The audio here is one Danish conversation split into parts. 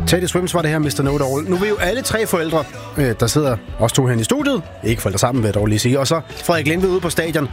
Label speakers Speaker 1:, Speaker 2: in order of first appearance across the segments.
Speaker 1: Teddy Swims var det her, Mr. Know-It-All. Nu vil jo alle tre forældre, der sidder også to herinde i studiet, ikke forældre sammen, vil jeg dog lige sige, og så Frederik Lindved ude på stadion.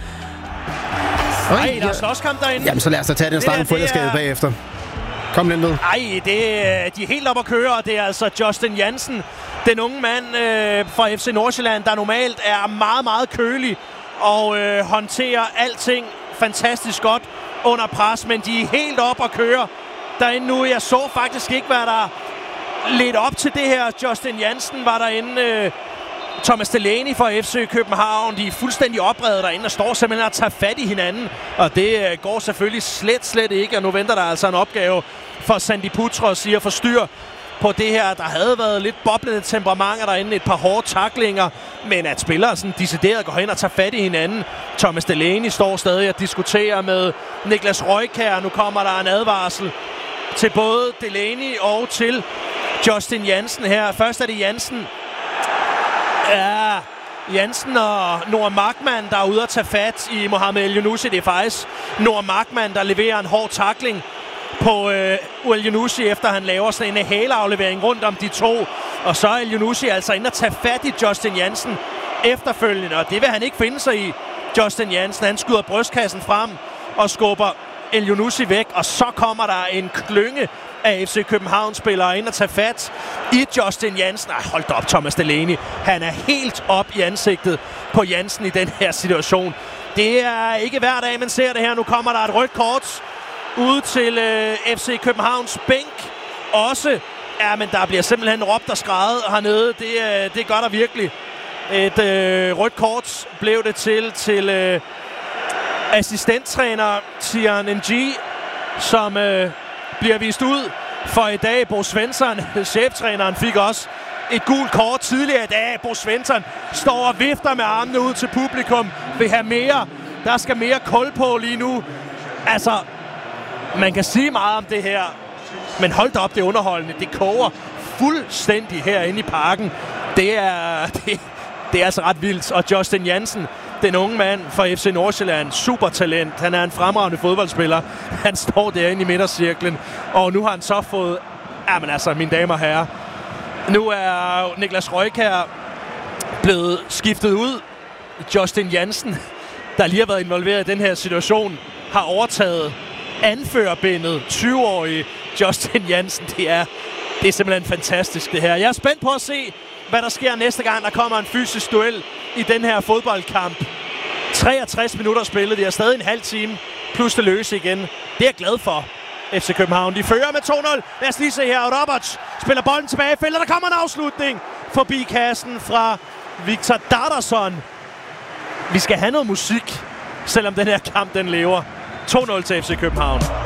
Speaker 2: Nej, der er slåskamp derinde.
Speaker 1: Jamen, så lad os da tage den snak om forældreskabet bagefter. Kom, Lindved.
Speaker 2: Ej, de er helt op at køre, og det er altså Justin Jansen, den unge mand fra FC Nordsjælland, der normalt er meget, meget kølig og håndterer alting fantastisk godt under pres, men de er helt op at køre derinde nu. Jeg så faktisk ikke, hvad der ledte op til det her. Justin Jansen var derinde. Thomas Delaney fra FC København, de er fuldstændig opredet derinde og står simpelthen og tager fat i hinanden. Og det går selvfølgelig slet ikke, og nu venter der altså en opgave for Sandy Putros at få styr på det her. Der havde været lidt boblende temperamenter derinde, et par hårde tacklinger, men at spillere sådan decideret går hen og tager fat i hinanden. Thomas Delaney står stadig og diskuterer med Niklas Røjkjær. Nu kommer der en advarsel til både Delaney og til Justin Jansen her. Først er det Jansen. Ja, Jansen og Noah Markmann, der er ude at tage fat i Mohamed El-Yunusi. Det er faktisk Noah Markmann, der leverer en hård tackling på El-Yunusi, efter han laver sådan en hæleaflevering rundt om de to. Og så er El-Yunusi altså inde at tage fat i Justin Jansen efterfølgende, og det vil han ikke finde sig i. Justin Jansen, han skyder brystkassen frem og skubber El-Yunusi væk, og så kommer der en klynge af FC København-spillere ind og tage fat i Justin Jansen. Hold da op, Thomas Delaney. Han er helt op i ansigtet på Jansen i den her situation. Det er ikke hver dag, man ser det her. Nu kommer der et rødt kort ud til FC Københavns bænk. Også, ja, men der bliver simpelthen råbt og skreget hernede. Det gør der virkelig. Et rødt kort blev det til assistenttræner Tian Ng, som bliver vist ud for i dag. Bo Svensson, cheftræneren, fik også et gult kort tidligere i dag. Bo Svensson står og vifter med armene ud til publikum. Vil have mere. Der skal mere kul på lige nu. Altså, man kan sige meget om det her, men hold da op, det er underholdende. Det koger fuldstændig herinde i parken. Det er altså ret vildt. Og Justin Jansen, den unge mand fra FC Nordsjælland, supertalent. Han er en fremragende fodboldspiller. Han står derinde i midtercirklen, og nu har han så fået... Jamen altså, mine damer og herrer, nu er Niklas Røjkjær blevet skiftet ud. Justin Jansen, der lige har været involveret i den her situation, har overtaget anførerbindet. 20-årige Justin Jansen. Det er simpelthen fantastisk, det her. Jeg er spændt på at se, hvad der sker næste gang, der kommer en fysisk duel i den her fodboldkamp. 63 minutter spillet. De har stadig en halv time plus det løse igen. Det er jeg glad for. FC København, de fører med 2-0. Lad os lige se her. Roberts spiller bolden tilbage i feltet. Der kommer en afslutning forbi kassen fra Victor Darderson. Vi skal have noget musik, selvom den her kamp den lever. 2-0 til FC København.